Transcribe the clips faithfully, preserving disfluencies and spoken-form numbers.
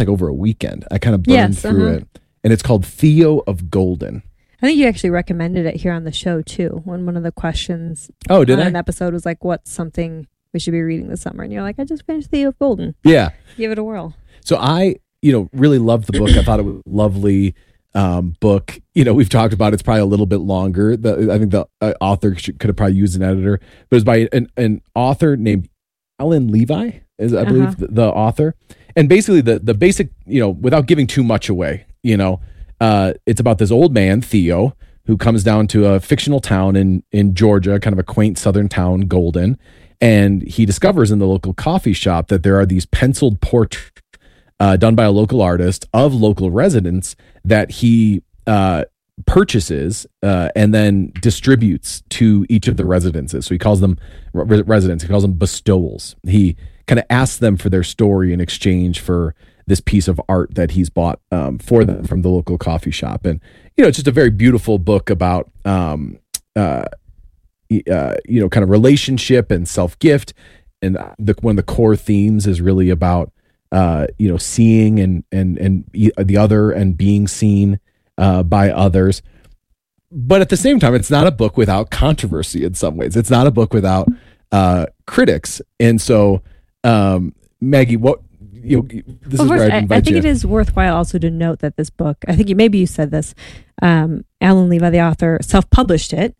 like over a weekend. I kind of burned Yes, through uh-huh. it. And it's called Theo of Golden. I think you actually recommended it here on the show too. When one of the questions Oh, did on I? an episode was like, "What's something we should be reading this summer?" And you're like, "I just finished Theo of Golden. Yeah. Give it a whirl." So I, you know, really loved the book. I thought it was a lovely um, book. You know, we've talked about it's probably a little bit longer. The, I think the uh, author should, could have probably used an editor, but it was by an, an author named Alan Levi, is I believe Uh-huh. the, the author. And basically the the basic, you know, without giving too much away, you know, uh, it's about this old man, Theo, who comes down to a fictional town in, in Georgia, kind of a quaint southern town, Golden. And he discovers in the local coffee shop that there are these penciled portraits uh, done by a local artist of local residents that he uh, purchases uh, and then distributes to each of the residences. So he calls them re- residents. He calls them bestowals. He kind of asks them for their story in exchange for this piece of art that he's bought um, for them from the local coffee shop. And, you know, it's just a very beautiful book about, um, uh, uh, you know, kind of relationship and self-gift. And the, one of the core themes is really about, uh, you know, seeing and, and, and the other and being seen uh, by others. But at the same time, it's not a book without controversy in some ways. It's not a book without uh, critics. And so, um, Maggie, what, you know, this Well, is first, where I'd I, invite I think you. it is worthwhile also to note that this book, I think you, maybe you said this, um, Alan Levi, the author, self-published it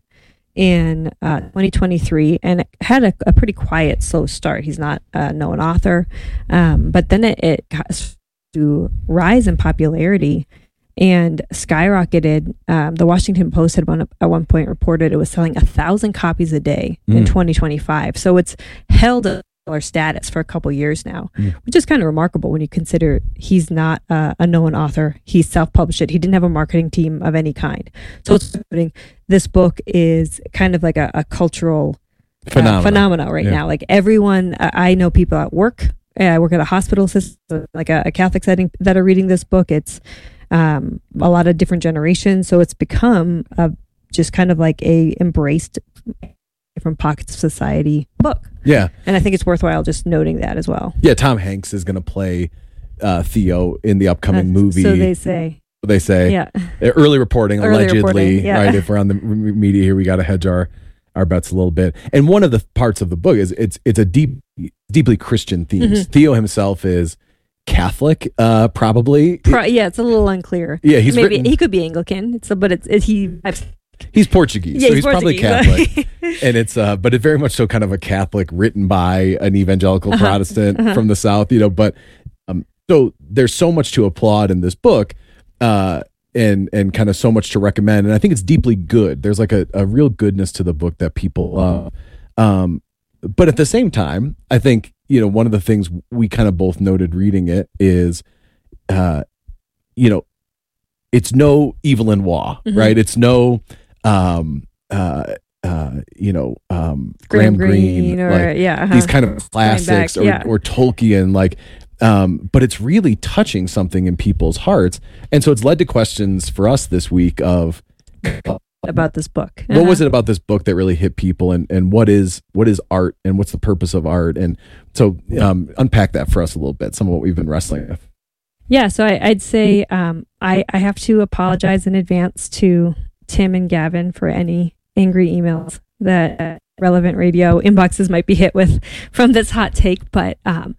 in uh, twenty twenty-three, and it had a, a pretty quiet, slow start. He's not a known author, um, but then it, it got to rise in popularity and skyrocketed. Um, the Washington Post had one, at one point reported it was selling a thousand copies a day in Mm. twenty twenty-five. So it's held a status for a couple years now, Mm. which is kind of remarkable when you consider he's not uh, a known author. He self-published it. He didn't have a marketing team of any kind. So it's this book is kind of like a, a cultural Phenomena. uh, phenomena right Yeah. now. Like everyone, I I know people at work. uh, I work at a hospital system, like a, a Catholic setting, that are reading this book. It's um, a lot of different generations. So it's become a, just kind of like a embraced different pockets of society book. Yeah. And I think it's worthwhile just noting that as well. Yeah. Tom Hanks is going to play uh, Theo in the upcoming Uh, movie. So they say. They say. Yeah. Uh, Early reporting, Early allegedly, reporting, yeah. right? If we're on the m- media here, we got to hedge our, our bets a little bit. And one of the parts of the book is it's it's a deep, deeply Christian themes. Mm-hmm. Theo himself is Catholic, uh, probably. Pro- yeah, it's a little unclear. Yeah, he's Maybe written- he could be Anglican. It's but it's it, he. I've, He's Portuguese, Yeah, so he's he's, probably Portuguese. Catholic. And it's uh, but it's very much so kind of a Catholic written by an evangelical Uh-huh. Protestant Uh-huh. from the South, you know. But um, so there's so much to applaud in this book. Uh, and and kind of so much to recommend, and I think it's deeply good. There's like a, a real goodness to the book that people love. Um, but at the same time, I think, you know, one of the things we kind of both noted reading it is, uh, you know, it's no Evelyn Waugh, Mhm. right? It's no, um, uh, uh, you know, um, Graham, Greene, or like, yeah, uh-huh. these kind of classics, back, yeah. or, or Tolkien, like. Um, but it's really touching something in people's hearts. And so it's led to questions for us this week of about this book. what was it about this book that really hit people, and, and what is what is art, and what's the purpose of art? And so um, unpack that for us a little bit, some of what we've been wrestling with. Yeah, so I, I'd say um, I, I have to apologize in advance to Tim and Gavin for any angry emails that uh, Relevant Radio inboxes might be hit with from this hot take, but um,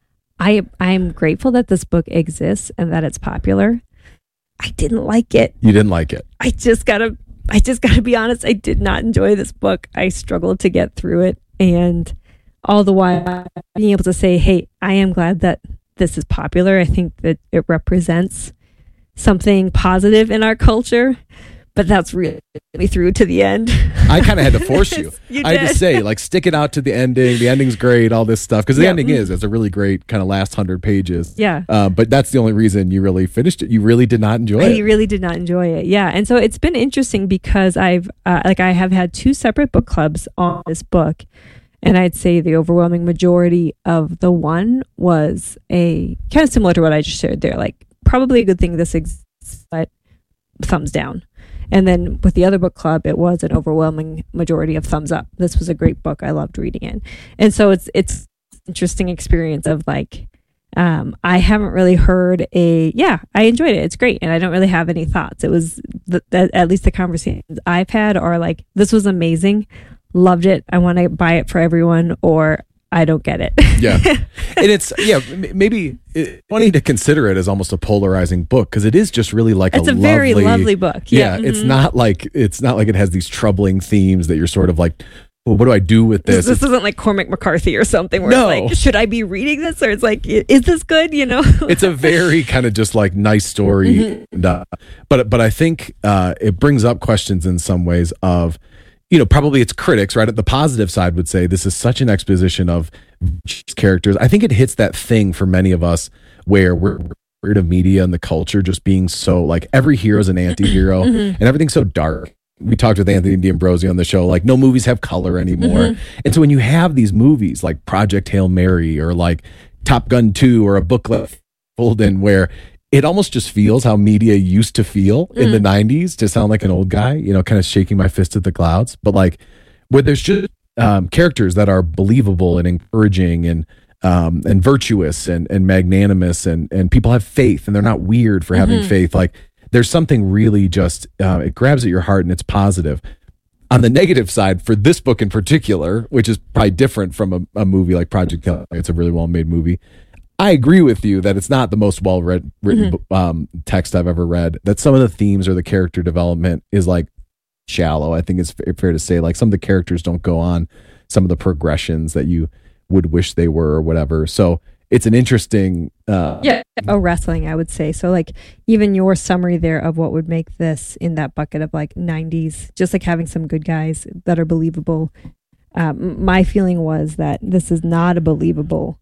I I'm grateful that this book exists and that it's popular. I didn't like it. You didn't like it. I just gotta I just gotta be honest. I did not enjoy this book. I struggled to get through it, and all the while being able to say, "Hey, I am glad that this is popular." I think that it represents something positive in our culture, but that's really me through to the end. I kind of had to force you. You I had to did. say, like, stick it out to the ending. The ending's great, all this stuff. Because the Yeah. ending is, it's a really great kind of last hundred pages. Yeah. Uh, but that's the only reason you really finished it. You really did not enjoy I it. really did not enjoy it. Yeah. And so it's been interesting because I've, uh, like, I have had two separate book clubs on this book. And I'd say the overwhelming majority of the one was a kind of similar to what I just shared there. Like, probably a good thing this exists, but thumbs down. And then with the other book club, it was an overwhelming majority of thumbs up. This was a great book. I loved reading it. And so it's, it's an interesting experience of like, Um, I haven't really heard a, yeah, I enjoyed it. It's great. And I don't really have any thoughts. It was, the, the, at least the conversations I've had are like, this was amazing. Loved it. I want to buy it for everyone, or I don't get it. Yeah. And it's, yeah, maybe it's funny to consider it as almost a polarizing book, because it is just really like it's a, a lovely, very lovely book. Yeah. Yeah. Mm-hmm. It's not like, it's not like it has these troubling themes that you're sort of like, well, what do I do with this? This, this isn't like Cormac McCarthy or something where No. it's like, should I be reading this? Or it's like, is this good? You know? It's a very kind of just like nice story. Mm-hmm. And, uh, but, but I think uh, it brings up questions in some ways of, you know, probably its critics, right? At the positive side would say this is such an exposition of characters. I think it hits that thing for many of us where we're tired of media and the culture just being so like every hero is an anti-hero Mm-hmm. and everything's so dark. We talked with Anthony D'Ambrosio on the show, like no movies have color anymore. Mm-hmm. And so when you have these movies like Project Hail Mary or like Top Gun two or a book like Golden, where it almost just feels how media used to feel in Mm. the nineties, to sound like an old guy, you know, kind of shaking my fist at the clouds. But like where there's just um, characters that are believable and encouraging and um, and virtuous and, and magnanimous and, and people have faith and they're not weird for having Mm-hmm. faith. Like there's something really just, uh, it grabs at your heart and it's positive. On the negative side, for this book in particular, which is probably different from a, a movie like Project Hail Mary, it's a really well-made movie. I agree with you that it's not the most well-read written Mm-hmm. um, text I've ever read. That some of the themes or the character development is like shallow. I think it's fa- fair to say like some of the characters don't go on some of the progressions that you would wish they were or whatever. So it's an interesting. Uh, Yeah. Oh, wrestling, I would say. So, like, even your summary there of what would make this in that bucket of like nineties, just like having some good guys that are believable. Um, my feeling was that this is not a believable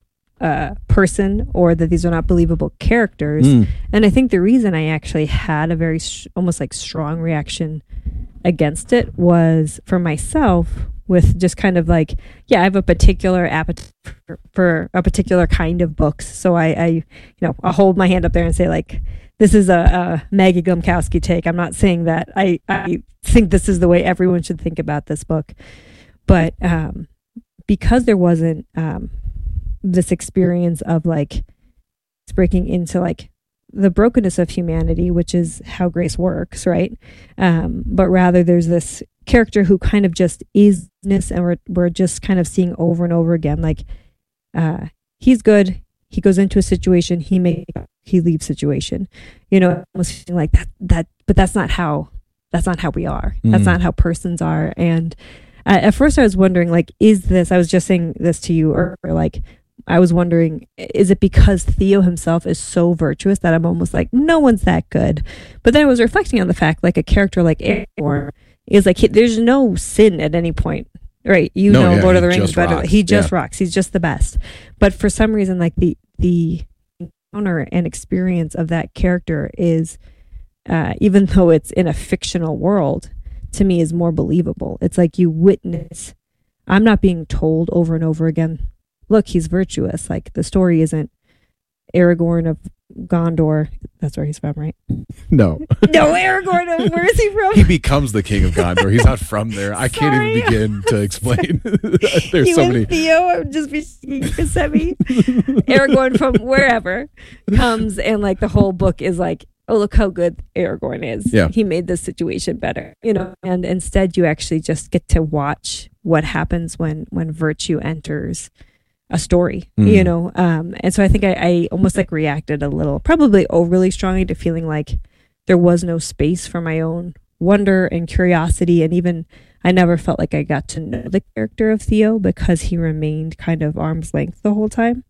uh, person, or that these are not believable characters. Mm. And I think the reason I actually had a very sh- almost like strong reaction against it was for myself, with just kind of like, yeah, I have a particular appetite for, for a particular kind of books. So I, I, you know, I'll hold my hand up there and say like, this is a, a Maggie Gumkowski take. I'm not saying that I, I think this is the way everyone should think about this book, but um, because there wasn't um, this experience of like breaking into like the brokenness of humanity, which is how grace works, right? Um, but rather there's this character who kind of just isness, and we're, we're just kind of seeing over and over again, like uh, he's good, he goes into a situation, he may he leaves situation, you know, almost feeling like that, that, but that's not how, that's not how we are. Mm. That's not how persons are. And uh, at first I was wondering, like, is this, I was just saying this to you, or, or like, I was wondering, is it because Theo himself is so virtuous that I'm almost like, no one's that good? But then I was reflecting on the fact, like a character like Aragorn is like, he, there's no sin at any point, right? You No, know, yeah, Lord of he the Rings just better. rocks. He just Yeah. rocks. He's just the best. But for some reason, like the the encounter and experience of that character is, uh, even though it's in a fictional world, to me is more believable. It's like you witness. I'm not being told over and over again, look, he's virtuous. Like the story isn't Aragorn of Gondor. That's where he's from, right? No. No, Aragorn of, where is he from? He becomes the king of Gondor. He's not from there. I can't Sorry. even begin to explain. There's You so and many. Theo, I would just be Kissimmee. Aragorn from wherever comes, and like the whole book is like, oh, look how good Aragorn is. Yeah. He made this situation better, you know. And instead, you actually just get to watch what happens when when virtue enters a story, Mm. you know. Um, and so I think I, I almost like reacted a little, probably overly strongly, to feeling like there was no space for my own wonder and curiosity, and even I never felt like I got to know the character of Theo because he remained kind of arm's length the whole time.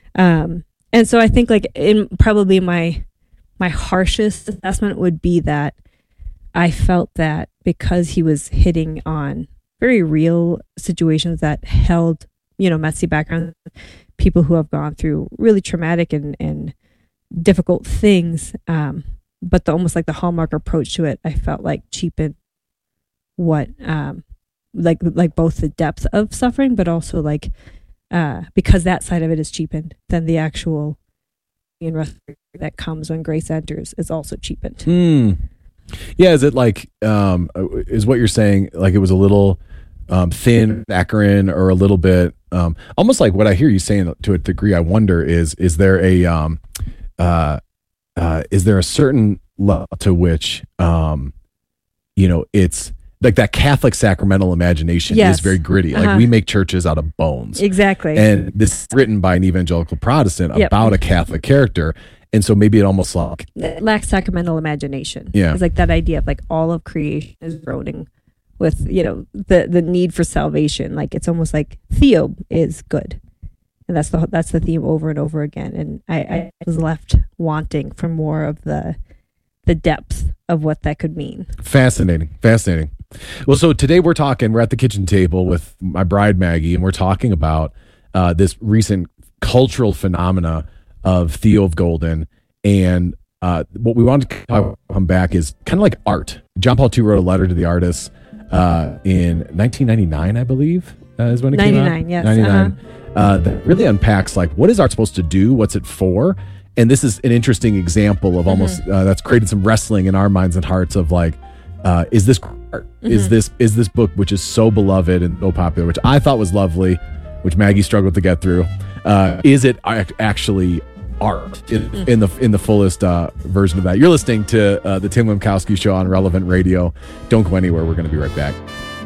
Um, and so I think like in probably my my harshest assessment would be that I felt that because he was hitting on very real situations that held, you know, messy backgrounds, people who have gone through really traumatic and, and difficult things. Um, but the almost like the Hallmark approach to it, I felt like cheapened what, um, like, like both the depth of suffering, but also like, uh, because that side of it is cheapened, then the actual that comes when grace enters is also cheapened. Mm. Yeah. Is it like, um, is what you're saying, like it was a little um, thin, saccharine, or a little bit um, almost like what I hear you saying to a degree. I wonder is is there a um, uh, uh, is there a certain level to which um, you know it's like that Catholic sacramental imagination Yes. is very gritty. Uh-huh. Like we make churches out of bones. Exactly. And this is written by an evangelical Protestant Yep. about a Catholic character. And so maybe it almost like, It lacks sacramental imagination. Yeah. It's like that idea of like all of creation is groaning with, you know, the the need for salvation. Like it's almost like Theo is good. And that's the that's the theme over and over again. And I, I was left wanting for more of the the depth of what that could mean. fascinating, fascinating. Well, so today we're talking, we're at the kitchen table with my bride, Maggie, and we're talking about uh, this recent cultural phenomena of Theo of Golden. And uh, what we wanted to talk- come back is kind of like art. John Paul the Second wrote a letter to the artists uh, in nineteen ninety-nine, I believe, uh, is when it came out. ninety-nine, yes, ninety-nine. Uh, that really unpacks like, what is art supposed to do? What's it for? And this is an interesting example of almost, uh, that's created some wrestling in our minds and hearts of like, uh, is this art? Is this is this book, which is so beloved and so popular, which I thought was lovely, which Maggie struggled to get through, uh, is it ac- actually art in, in the in the fullest uh, version of that? You're listening to uh, the Tim Lemkowski Show on Relevant Radio. Don't go anywhere. We're going to be right back.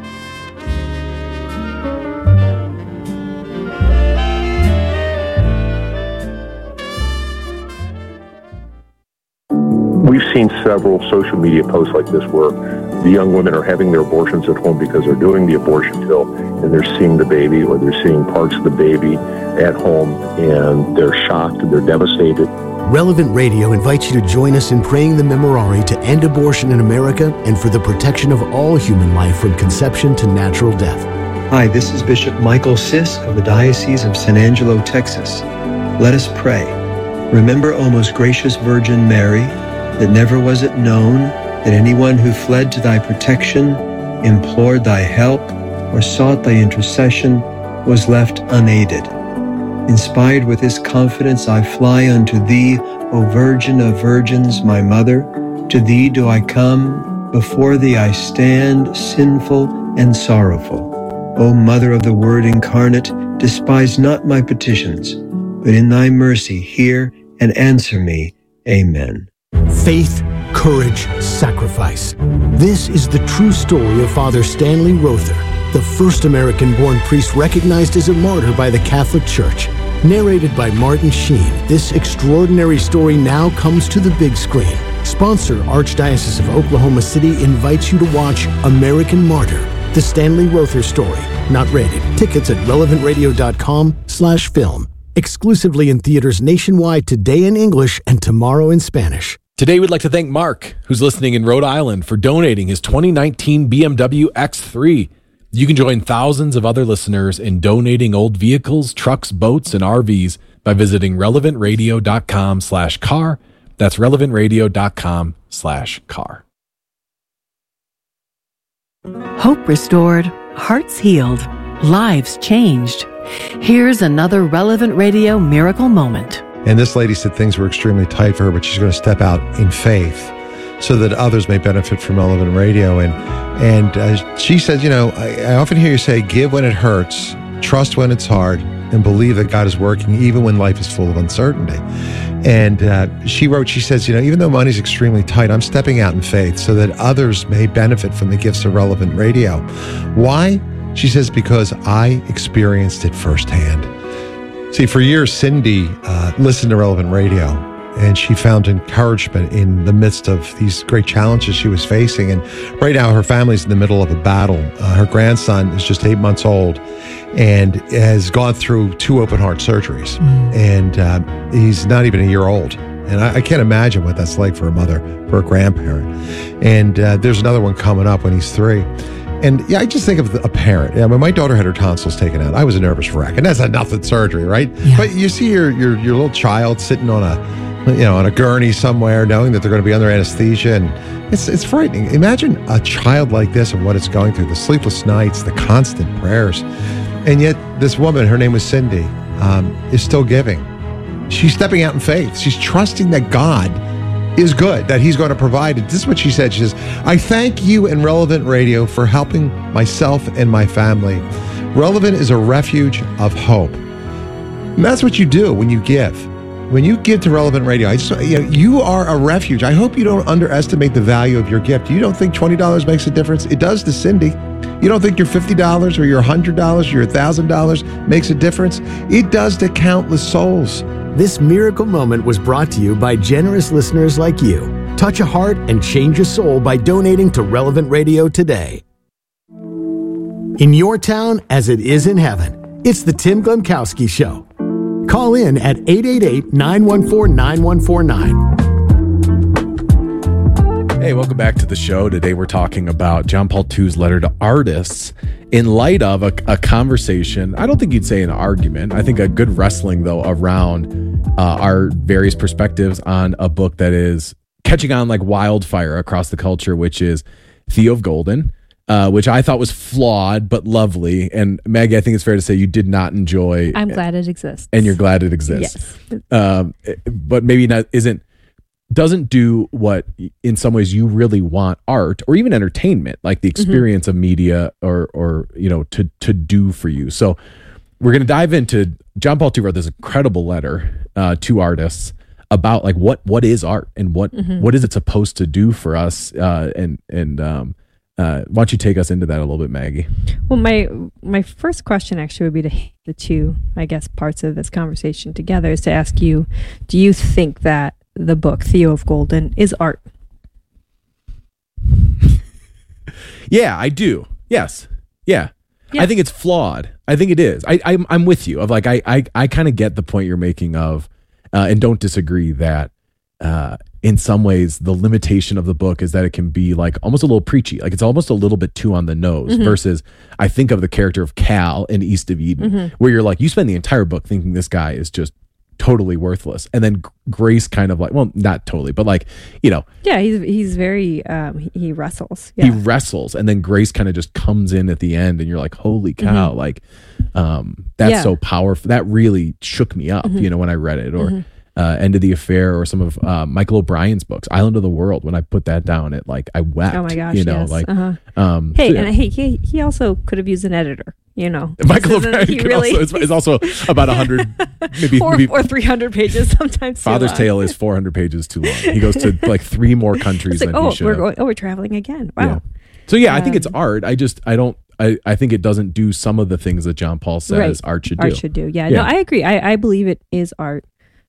We've seen several social media posts like this where the young women are having their abortions at home because they're doing the abortion pill and they're seeing the baby or they're seeing parts of the baby at home and they're shocked and they're devastated. Relevant Radio invites you to join us in praying the Memorare to end abortion in America and for the protection of all human life from conception to natural death. Hi, this is Bishop Michael Sisk of the Diocese of San Angelo, Texas. Let us pray. Remember, O most gracious Virgin Mary, that never was it known that anyone who fled to thy protection, implored thy help, or sought thy intercession was left unaided. Inspired with this confidence, I fly unto thee, O Virgin of Virgins, my Mother. To thee do I come, before thee I stand, sinful and sorrowful. O Mother of the Word incarnate, despise not my petitions, but in thy mercy hear and answer me. Amen. Faith, courage, sacrifice. This is the true story of Father Stanley Rother, the first American-born priest recognized as a martyr by the Catholic Church. Narrated by Martin Sheen, this extraordinary story now comes to the big screen. Sponsor Archdiocese of Oklahoma City invites you to watch American Martyr, the Stanley Rother story. Not rated. Tickets at relevantradio.com slash film. Exclusively in theaters nationwide today in English and tomorrow in Spanish. Today, we'd like to thank Mark, who's listening in Rhode Island, for donating his twenty nineteen B M W X three. You can join thousands of other listeners in donating old vehicles, trucks, boats, and R Vs by visiting relevantradio.com slash car. That's relevantradio.com slash car. Hope restored, hearts healed, lives changed. Here's another Relevant Radio miracle moment. And this lady said things were extremely tight for her, but she's going to step out in faith so that others may benefit from Relevant Radio. And and uh, she said, you know, I, I often hear you say, give when it hurts, trust when it's hard, and believe that God is working even when life is full of uncertainty. And uh, she wrote, she says, you know, even though money's extremely tight, I'm stepping out in faith so that others may benefit from the gifts of Relevant Radio. Why? She says, because I experienced it firsthand. See, for years, Cindy uh, listened to Relevant Radio, and she found encouragement in the midst of these great challenges she was facing. And right now, her family's in the middle of a battle. Uh, her grandson is just eight months old and has gone through two open heart surgeries. Mm. And uh, he's not even a year old. And I, I can't imagine what that's like for a mother, for a grandparent. And uh, there's another one coming up when he's three. And yeah, I just think of a parent. Yeah, when my daughter had her tonsils taken out, I was a nervous wreck, and that's a nothing surgery, right? Yeah. But you see your, your your little child sitting on a, you know, on a gurney somewhere, knowing that they're going to be under anesthesia, and it's it's frightening. Imagine a child like this and what it's going through: the sleepless nights, the constant prayers, and yet this woman, her name was Cindy, um, is still giving. She's stepping out in faith. She's trusting that God is good, that he's going to provide it. This is what she said. She says, I thank you and Relevant Radio for helping myself and my family Relevant is a refuge of hope. And that's what you do when you give. When you give to Relevant Radio, I just, you know, you are a refuge. I hope you don't underestimate the value of your gift. You don't think twenty dollars makes a difference? It does to Cindy. You don't think your fifty dollars or your one hundred dollars or your one thousand dollars makes a difference? It does to countless souls. This miracle moment was brought to you by generous listeners like you. Touch a heart and change a soul by donating to Relevant Radio today. In your town, as it is in heaven, it's the Tim Glemkowski Show. Call in at eight eight eight, nine one four, nine one four nine. Hey, welcome back to the show. Today we're talking about John Paul the Second's letter to artists in light of a, a conversation. I don't think you'd say an argument. I think a good wrestling, though, around uh, our various perspectives on a book that is catching on like wildfire across the culture, which is Theo of Golden. Uh, which I thought was flawed but lovely. And Maggie, I think it's fair to say you did not enjoy. I'm glad it exists, and you're glad it exists. Yes, um, but maybe not. Isn't doesn't do what in some ways you really want art or even entertainment, like the experience mm-hmm. of media, or or you know to to do for you. So we're gonna dive into John Paul the Second wrote this incredible letter uh, to artists about like what what is art and what mm-hmm. what is it supposed to do for us, uh, and and um, Uh, why don't you take us into that a little bit, Maggie? Well, my my first question actually would be to the two, I guess, parts of this conversation together is to ask you, do you think that the book Theo of Golden is art? Yeah, I do. Yes. Yeah. yeah. I think it's flawed. I think it is. I, I'm, I'm with you. Of like, I, I, I kind of get the point you're making of, uh, and don't disagree that, uh, in some ways, the limitation of the book is that it can be like almost a little preachy. Like it's almost a little bit too on the nose mm-hmm. versus I think of the character of Cal in East of Eden, mm-hmm. where you're like, you spend the entire book thinking this guy is just totally worthless. And then Grace kind of like, well, not totally, but like, you know. Yeah, he's he's very, um, he, he wrestles. Yeah. He wrestles. And then Grace kind of just comes in at the end and you're like, holy cow, mm-hmm. like um, that's yeah. so powerful. That really shook me up, mm-hmm. you know, when I read it. Or, mm-hmm. Uh, End of the Affair, or some of uh, Michael O'Brien's books, Island of the World. When I put that down, it like I wept. Oh my gosh! You know, yes. like uh-huh. um, hey, so, yeah. and hey, he he also could have used an editor. You know, Michael O'Brien he really, also, is, is also about a hundred, maybe or, maybe or three hundred pages sometimes. Father's Tale is four hundred pages too long. He goes to like three more countries like, than oh, he should. We're have. going, oh, we're traveling again. Wow. Yeah. So yeah, um, I think it's Um, art. I just I don't. I, I think it doesn't do some of the things that John Paul says right. art should do. Art should do. Yeah, yeah. No, I agree. I, I believe it is art.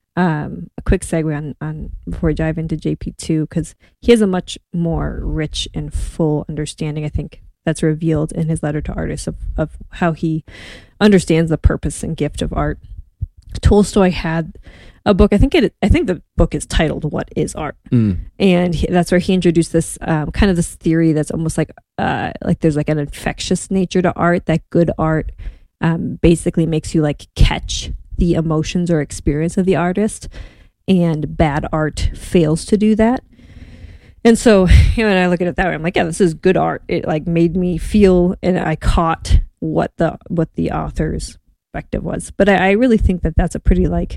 Um, a quick segue on, on before we dive into J P two, because he has a much more rich and full understanding, I think, that's revealed in his letter to artists of, of how he understands the purpose and gift of art. Tolstoy had a book, I think it I think the book is titled What is Art? Mm. And he, that's where he introduced this um, kind of this theory that's almost like uh, like there's like an infectious nature to art, that good art um, basically makes you like catch the emotions or experience of the artist, and bad art fails to do that. And so, you know, when I look at it that way, I'm like, yeah, this is good art. It like made me feel, and I caught what the what the author's perspective was. But I, I really think that that's a pretty like,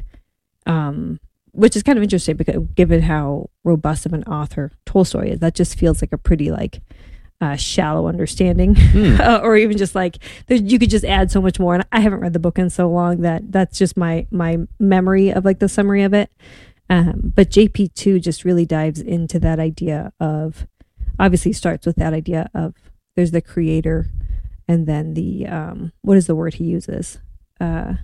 um, which is kind of interesting because given how robust of an author Tolstoy is, that just feels like a pretty like Uh, shallow understanding, hmm. uh, or even just like there, you could just add so much more. And I haven't read the book in so long that that's just my my memory of like the summary of it. Um, but J P two just really dives into that idea of, obviously starts with that idea of there's the creator, and then the um, what is the word he uses? Uh,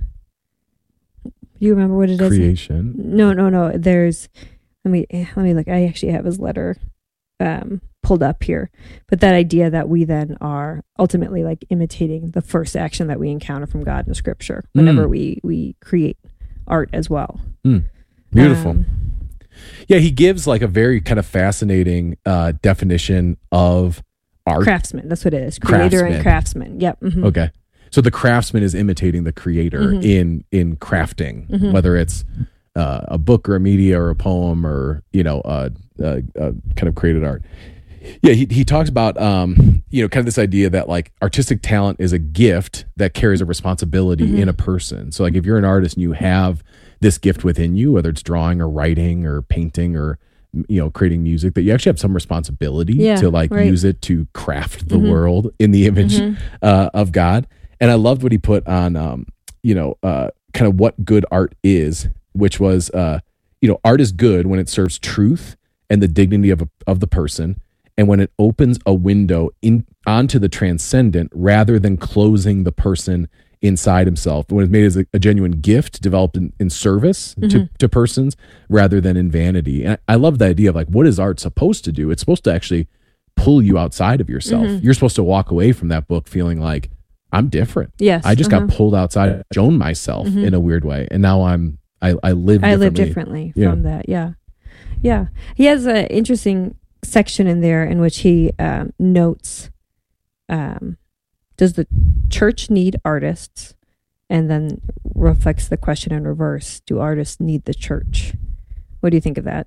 do you remember what it is? Creation. No, no, no. There's let me let me look. I actually have his letter um pulled up here, but that idea that we then are ultimately like imitating the first action that we encounter from God in Scripture whenever mm. we we create art as well. Mm. Beautiful. Um, yeah, he gives like a very kind of fascinating uh, definition of art. Craftsman, that's what it is. Creator craftsman. and craftsman. Yep. Mm-hmm. Okay. So the craftsman is imitating the creator mm-hmm. in in crafting, mm-hmm. whether it's uh, a book or a media or a poem or, you know, uh, uh, uh, kind of created art. Yeah, he he talks about um, you know, kind of this idea that like artistic talent is a gift that carries a responsibility mm-hmm. in a person. So like if you're an artist and you have this gift within you, whether it's drawing or writing or painting or, you know, creating music, that you actually have some responsibility yeah, to like right. use it to craft the mm-hmm. world in the image mm-hmm. uh, of God. And I loved what he put on, um, you know, uh, kind of what good art is, which was, uh, you know, art is good when it serves truth and the dignity of a, of the person, and when it opens a window in onto the transcendent rather than closing the person inside himself, when it's made as a, a genuine gift developed in, in service mm-hmm. to, to persons rather than in vanity. And I, I love the idea of like, what is art supposed to do? It's supposed to actually pull you outside of yourself. Mm-hmm. You're supposed to walk away from that book feeling like, I'm different. Yes. I just uh-huh. got pulled outside, shown myself mm-hmm. in a weird way. And now I'm, I, I live differently. I live differently yeah. from that. Yeah. Yeah. He has an interesting section in there in which he um, notes, um, does the church need artists? And then reflects the question in reverse. Do artists need the church? What do you think of that?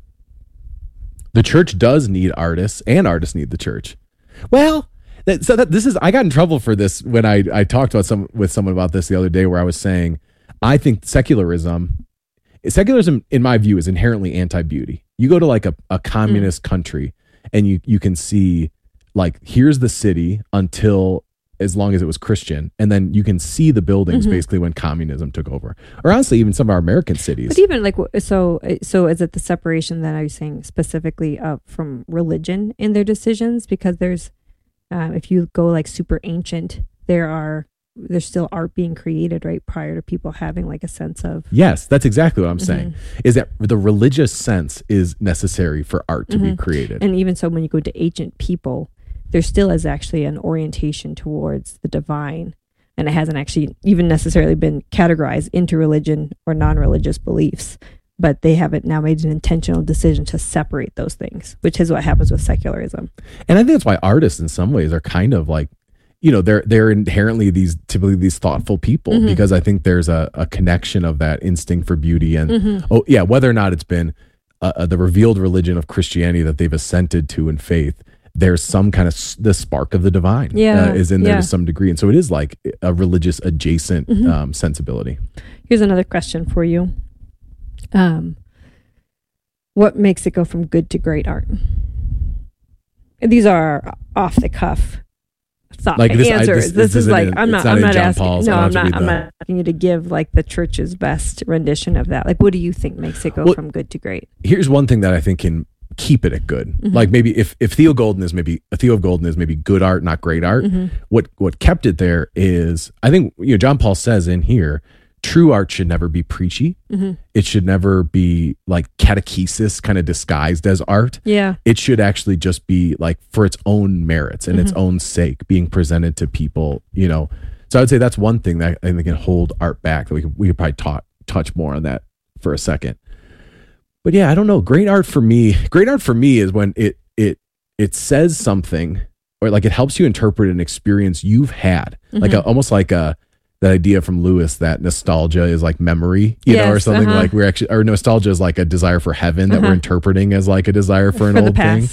The church does need artists, and artists need the church. Well, that, so that this is, I got in trouble for this when I, I talked about some with someone about this the other day, where I was saying, I think secularism, secularism in my view is inherently anti-beauty. You go to like a, a communist mm. country and you, you can see like, here's the city until as long as it was Christian. And then you can see the buildings mm-hmm. basically when communism took over, or honestly, even some of our American cities. But even like, so, so is it the separation that I was saying specifically uh, from religion in their decisions? Because there's, uh, if you go like super ancient, there are, there's still art being created right prior to people having like a sense of. Yes, that's exactly what I'm mm-hmm. saying, is that the religious sense is necessary for art to mm-hmm. be created. And even so, when you go to ancient people, there still is actually an orientation towards the divine, and it hasn't actually even necessarily been categorized into religion or non-religious beliefs, but they haven't now made an intentional decision to separate those things, which is what happens with secularism. And I think that's why artists in some ways are kind of like, you know, they're they're inherently these typically these thoughtful people mm-hmm. because I think there's a, a connection of that instinct for beauty and mm-hmm. oh yeah, whether or not it's been uh, the revealed religion of Christianity that they've assented to in faith, there's some kind of the spark of the divine yeah, uh, is in there yeah. to some degree. And so it is like a religious adjacent mm-hmm. um, sensibility. Here's another question for you. Um, what makes it go from good to great art? And these are off the cuff thought like this, answers. I, this, this, this is like, in, I'm not, not I'm not John asking, Paul's. no, I'm not, I'm that. not asking you to give like the church's best rendition of that. Like, what do you think makes it go well, from good to great? Here's one thing that I think can keep it at good. Mm-hmm. Like maybe if, if Theo Golden is maybe a Theo Golden is maybe good art, not great art. Mm-hmm. What what kept it there is, I think, you know, John Paul says in here, true art should never be preachy. Mm-hmm. It should never be like catechesis kind of disguised as art. Yeah. It should actually just be like for its own merits and mm-hmm. its own sake being presented to people, you know. So I would say that's one thing that I think can hold art back. We could, we could probably talk, touch more on that for a second. But yeah, I don't know. Great art for me, great art for me is when it it it says something, or like it helps you interpret an experience you've had, mm-hmm. like a, almost like a that idea from Lewis that nostalgia is like memory, you yes, know, or something uh-huh. like we're actually, or nostalgia is like a desire for heaven that uh-huh. we're interpreting as like a desire for an for old thing.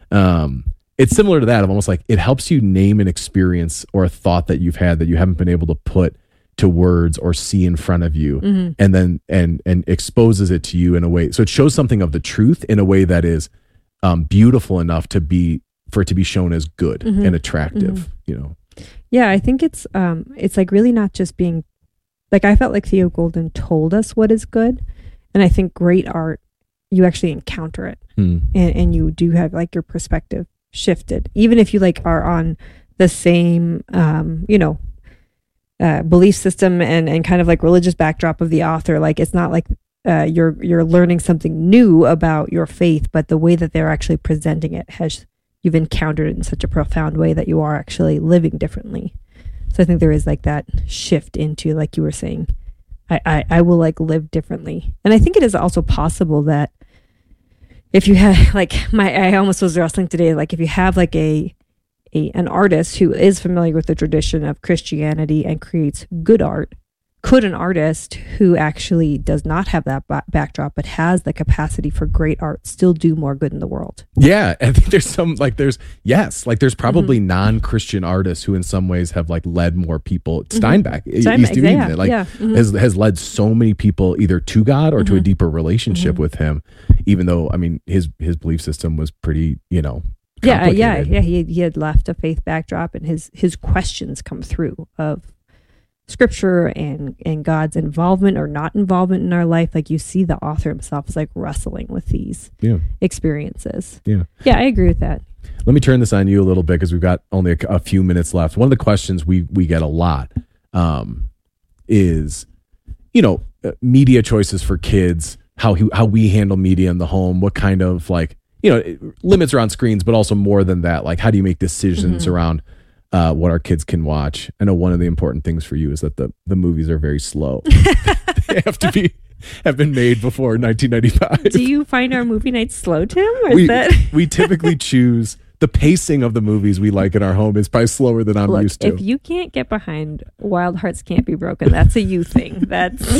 Um, it's similar to that of almost like it helps you name an experience or a thought that you've had that you haven't been able to put to words or see in front of you, mm-hmm. and then and and exposes it to you in a way. So it shows something of the truth in a way that is um, beautiful enough to be for it to be shown as good mm-hmm. and attractive. Mm-hmm. You know. Yeah, I think it's um, it's like really not just being like I felt like Theo Golden told us what is good, and I think great art you actually encounter it, mm. and and you do have like your perspective shifted, even if you like are on the same um, you know. Uh, belief system and, and kind of like religious backdrop of the author. Like it's not like uh, you're you're learning something new about your faith, but the way that they're actually presenting it has you've encountered it in such a profound way that you are actually living differently. So I think there is like that shift into, like you were saying, I, I, I will like live differently. And I think it is also possible that if you have like my I almost was wrestling today, like if you have like a A, an artist who is familiar with the tradition of Christianity and creates good art, could an artist who actually does not have that ba- backdrop but has the capacity for great art still do more good in the world? Yeah, I think there's some like there's yes, like there's probably mm-hmm. non-Christian artists who in some ways have like led more people. Mm-hmm. Steinbeck, Steinbeck East yeah, like yeah. Mm-hmm. has has led so many people either to God or mm-hmm. to a deeper relationship mm-hmm. with Him. Even though I mean his his belief system was pretty, you know. Yeah, uh, yeah, complicated. yeah. He he had left a faith backdrop, and his his questions come through of Scripture and and God's involvement or not involvement in our life. Like you see, the author himself is like wrestling with these Yeah. experiences. Yeah. Yeah, I agree with that. Let me turn this on you a little bit because we've got only a, a few minutes left. One of the questions we we get a lot um, is, you know, uh, media choices for kids, how he, how we handle media in the home, what kind of like, you know, it- limits around screens, but also more than that, like how do you make decisions Mm-hmm. around uh, what our kids can watch? I know one of the important things for you is that the the movies are very slow. They have to be have been made before nineteen ninety-five. Do you find our movie nights slow, Tim? Or is we, that we typically choose the pacing of the movies we like in our home is probably slower than I'm Look, used to. if you can't get behind Wild Hearts Can't Be Broken, that's a you thing. That's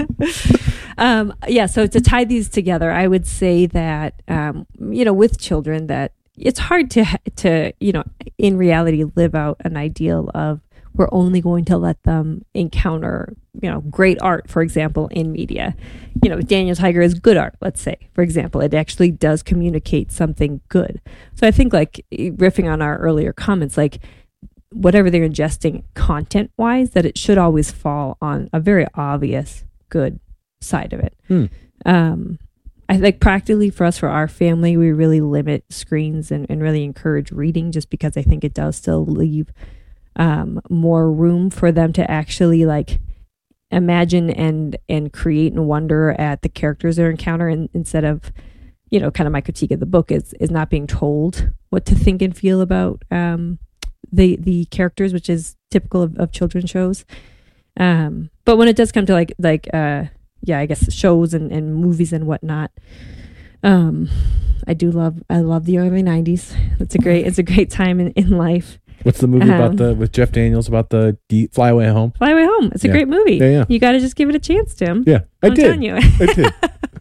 um, yeah. So to tie these together, I would say that um, you know, with children, that it's hard to ha- to you know, in reality, live out an ideal of we're only going to let them encounter, you know, great art, for example, in media. You know, Daniel Tiger is good art, let's say, for example. It actually does communicate something good. So I think, like, riffing on our earlier comments, like, whatever they're ingesting content-wise, that it should always fall on a very obvious good side of it. Hmm. Um, I think practically for us, for our family, we really limit screens and, and really encourage reading, just because I think it does still leave um, more room for them to actually like imagine and and create and wonder at the characters they're encountering, instead of, you know, kind of my critique of the book is is not being told what to think and feel about um, the the characters, which is typical of, of children's shows. Um, but when it does come to like like uh, yeah, I guess shows and, and movies and whatnot, um, I do love I love the early nineties. It's a great it's a great time in, in life. What's the movie Um, about the with Jeff Daniels about the ge- Fly Away Home? Fly Away Home. It's a Yeah. great movie. Yeah, yeah. You got to just give it a chance, Tim. Yeah, I I'm did. telling you. I did.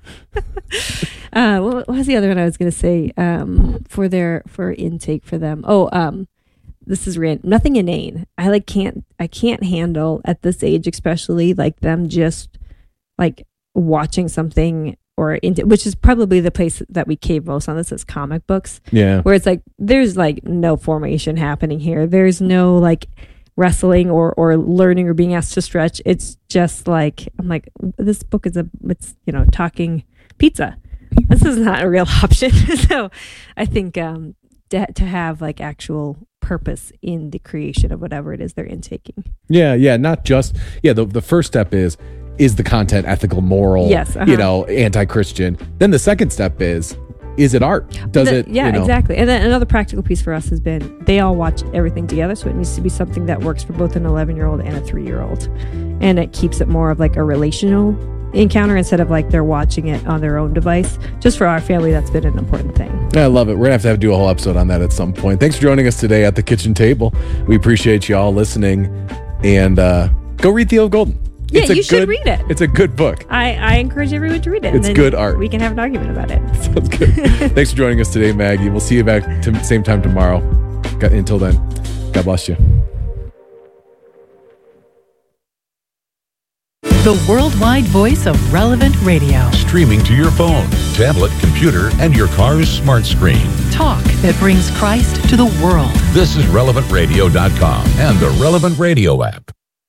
uh, what, what was the other one I was going to say um, for their for intake for them? Oh, um, this is random. Nothing inane. I like can't I can't handle at this age, especially like them just like watching something or into, which is probably the place that we cave most on this is comic books. Yeah. Where it's like there's like no formation happening here. There's no like wrestling or or learning or being asked to stretch. It's just like I'm like, this book is a it's you know talking pizza. This is not a real option. So I think um to, to have like actual purpose in the creation of whatever it is they're intaking. Yeah, yeah, not just yeah. The the first step is is the content ethical, moral? Yes, uh-huh. you know, anti-Christian. Then the second step is is it art? Does The- it? Yeah, you know, exactly. And then another practical piece for us has been they all watch everything together, so it needs to be something that works for both an eleven-year-old and a three-year-old, and it keeps it more of like a relational encounter instead of like they're watching it on their own device. Just for our family, that's been an important thing. I love it. We're gonna have to have to do a whole episode on that at some point. Thanks for joining us today at the kitchen table. We appreciate you all listening, and uh, go read Theo Golden. Yeah, It's a you should good- read it. It's a good book. I, I encourage everyone to read it. and It's then good art. We can have an argument about it. Sounds good. Thanks for joining us today, Maggie. We'll see you back to same time tomorrow. Got- Until then, God bless you. The worldwide voice of Relevant Radio. Streaming to your phone, tablet, computer, and your car's smart screen. Talk that brings Christ to the world. This is relevant radio dot com and the Relevant Radio app.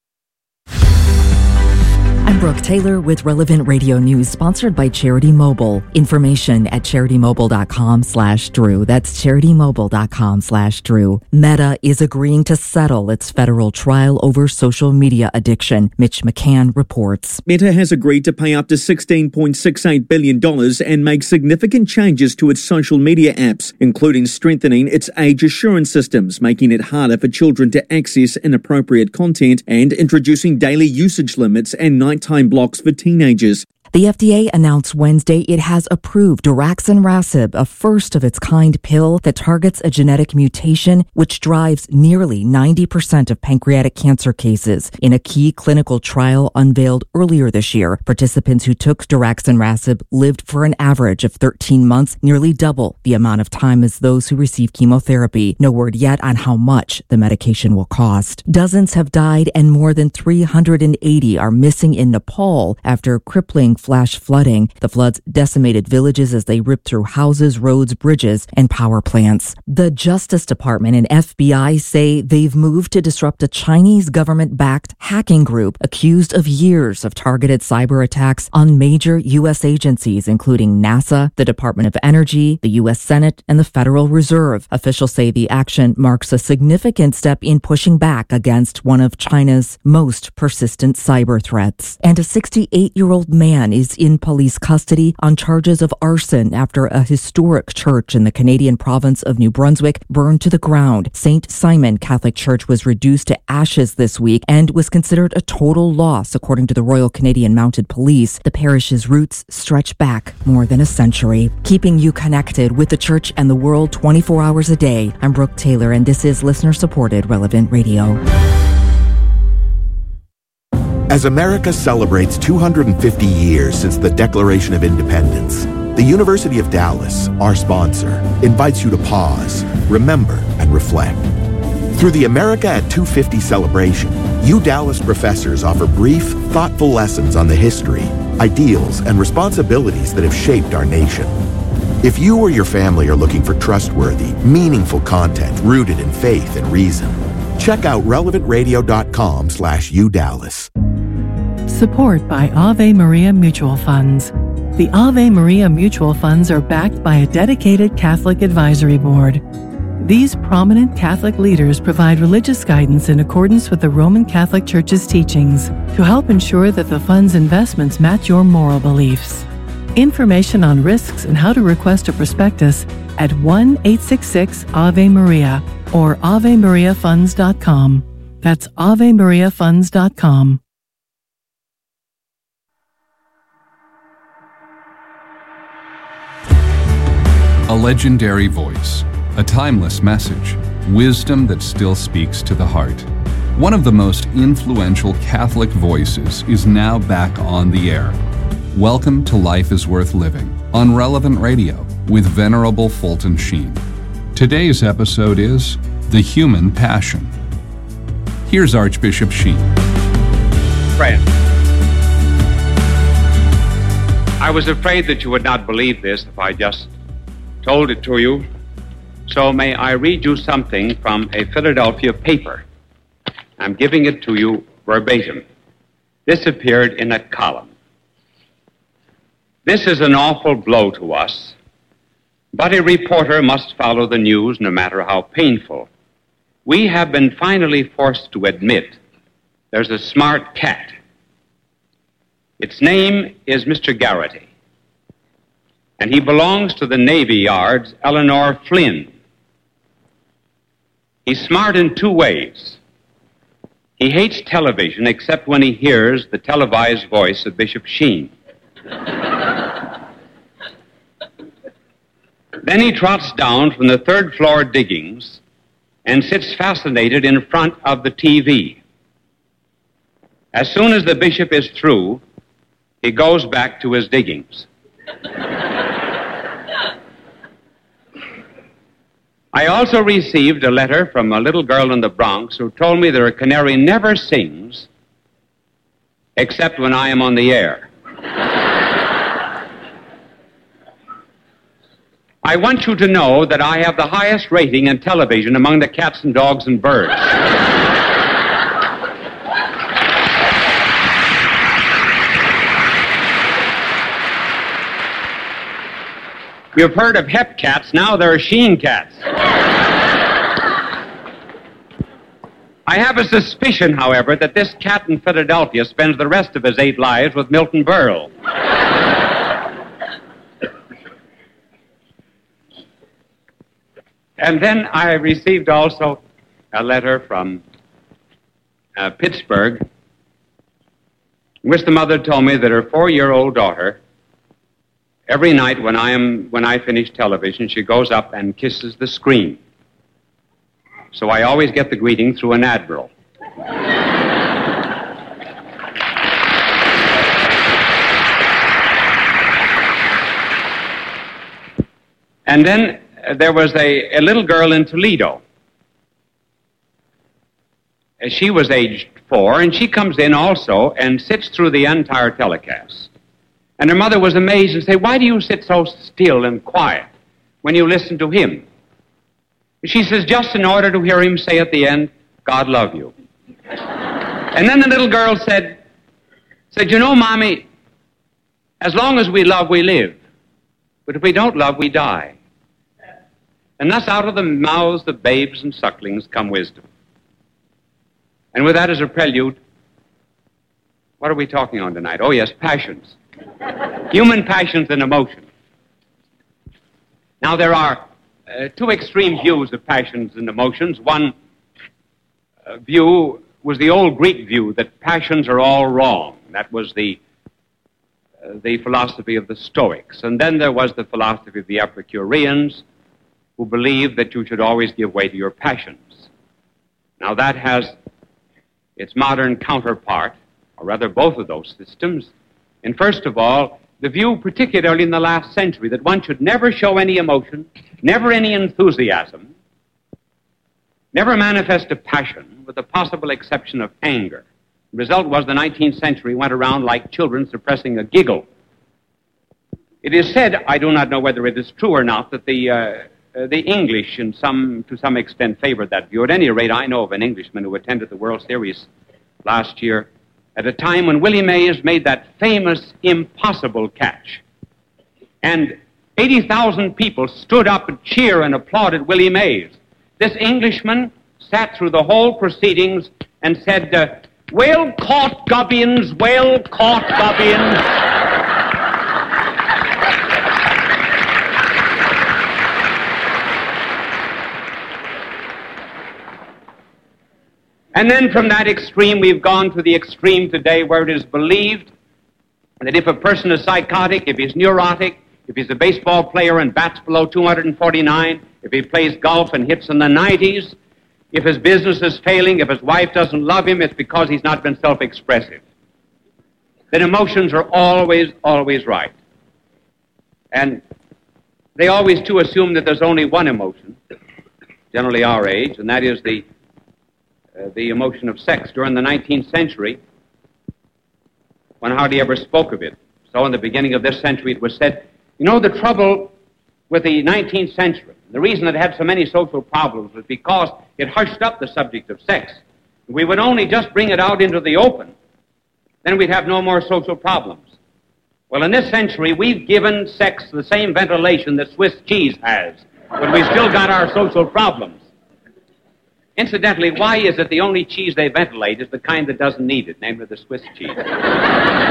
I'm Brooke Taylor with Relevant Radio News, sponsored by Charity Mobile. Information at charity-mobile.com slash Drew. That's charity-mobile.com slash Drew. Meta is agreeing to settle its federal trial over social media addiction. Mitch McCann reports. Meta has agreed to pay up to sixteen point six eight billion dollars and make significant changes to its social media apps, including strengthening its age assurance systems, making it harder for children to access inappropriate content, and introducing daily usage limits and nighttime blocks for teenagers. The F D A announced Wednesday it has approved daraxonrasib, a first-of-its-kind pill that targets a genetic mutation which drives nearly ninety percent of pancreatic cancer cases. In a key clinical trial unveiled earlier this year, participants who took daraxonrasib lived for an average of thirteen months, nearly double the amount of time as those who receive chemotherapy. No word yet on how much the medication will cost. Dozens have died and more than three hundred eighty are missing in Nepal after crippling flash flooding. The floods decimated villages as they ripped through houses, roads, bridges, and power plants. The Justice Department and F B I say they've moved to disrupt a Chinese government-backed hacking group accused of years of targeted cyber attacks on major U S agencies, including NASA, the Department of Energy, the U S Senate, and the Federal Reserve. Officials say the action marks a significant step in pushing back against one of China's most persistent cyber threats. And a sixty-eight-year-old man is in police custody on charges of arson after a historic church in the Canadian province of New Brunswick burned to the ground. Saint Simon Catholic Church was reduced to ashes this week and was considered a total loss, according to the Royal Canadian Mounted Police. The parish's roots stretch back more than a century. Keeping you connected with the church and the world twenty-four hours a day. I'm Brooke Taylor, and this is listener-supported Relevant Radio. As America celebrates two hundred fifty years since the Declaration of Independence, the University of Dallas, our sponsor, invites you to pause, remember, and reflect. Through the America at two fifty celebration, U Dallas professors offer brief, thoughtful lessons on the history, ideals, and responsibilities that have shaped our nation. If you or your family are looking for trustworthy, meaningful content rooted in faith and reason, check out relevant radio dot com slash U Dallas. Support by Ave Maria Mutual Funds. The Ave Maria Mutual Funds are backed by a dedicated Catholic advisory board. These prominent Catholic leaders provide religious guidance in accordance with the Roman Catholic Church's teachings to help ensure that the fund's investments match your moral beliefs. Information on risks and how to request a prospectus at one eight six six Ave Maria or ave maria funds dot com. That's ave maria funds dot com. A legendary voice, a timeless message, wisdom that still speaks to the heart. One of the most influential Catholic voices is now back on the air. Welcome to Life is Worth Living on Relevant Radio with Venerable Fulton Sheen. Today's episode is The Human Passion. Here's Archbishop Sheen. Friend, I was afraid that you would not believe this if I just told it to you. So may I read you something from a Philadelphia paper. I'm giving it to you verbatim. This appeared in a column. This is an awful blow to us, but a reporter must follow the news no matter how painful. We have been finally forced to admit there's a smart cat. Its name is Mister Garrity, and he belongs to the Navy Yard's Eleanor Flynn. He's smart in two ways. He hates television except when he hears the televised voice of Bishop Sheen. Then he trots down from the third floor diggings and sits fascinated in front of the T V. As soon as the bishop is through, he goes back to his diggings. I also received a letter from a little girl in the Bronx who told me that her canary never sings except when I am on the air. I want you to know that I have the highest rating in television among the cats and dogs and birds. You've heard of Hep cats, now there are Sheen cats. I have a suspicion, however, that this cat in Philadelphia spends the rest of his eight lives with Milton Berle. And then I received also a letter from uh, Pittsburgh, in which the mother told me that her four-year-old daughter, every night when I am when I finish television, she goes up and kisses the screen. So I always get the greeting through an Admiral. And then uh, there was a, a little girl in Toledo. Uh, she was aged four, and she comes in also and sits through the entire telecast. And her mother was amazed and said, "Why do you sit so still and quiet when you listen to him?" She says, "Just in order to hear him say at the end, 'God love you.'" And then the little girl said, said, "You know, Mommy, as long as we love, we live. But if we don't love, we die." And thus out of the mouths of babes and sucklings come wisdom. And with that as a prelude, what are we talking on tonight? Oh, yes, passions. Human passions and emotions. Now, there are uh, two extreme views of passions and emotions. One uh, view was the old Greek view that passions are all wrong. That was the uh, the philosophy of the Stoics. And then there was the philosophy of the Epicureans, who believed that you should always give way to your passions. Now, that has its modern counterpart, or rather both of those systems. And first of all, the view, particularly in the last century, that one should never show any emotion, never any enthusiasm, never manifest a passion, with the possible exception of anger. The result was the nineteenth century went around like children suppressing a giggle. It is said, I do not know whether it is true or not, that the uh, uh, the English, in some to some extent, favored that view. At any rate, I know of an Englishman who attended the World Series last year at a time when Willie Mays made that famous impossible catch. And eighty thousand people stood up and cheered and applauded Willie Mays. This Englishman sat through the whole proceedings and said, uh, "Well caught, Gubbins, well caught, Gubbins." And then from that extreme, we've gone to the extreme today where it is believed that if a person is psychotic, if he's neurotic, if he's a baseball player and bats below two hundred forty-nine, if he plays golf and hits in the nineties, if his business is failing, if his wife doesn't love him, it's because he's not been self-expressive. That emotions are always, always right. And they always, too, assume that there's only one emotion, generally our age, and that is the Uh, the emotion of sex. During the nineteenth century, one hardly ever spoke of it. So in the beginning of this century, it was said, you know, the trouble with the nineteenth century, the reason it had so many social problems was because it hushed up the subject of sex. If we would only just bring it out into the open, then we'd have no more social problems. Well, in this century, we've given sex the same ventilation that Swiss cheese has, but we've still got our social problems. Incidentally, why is it the only cheese they ventilate is the kind that doesn't need it, namely the Swiss cheese?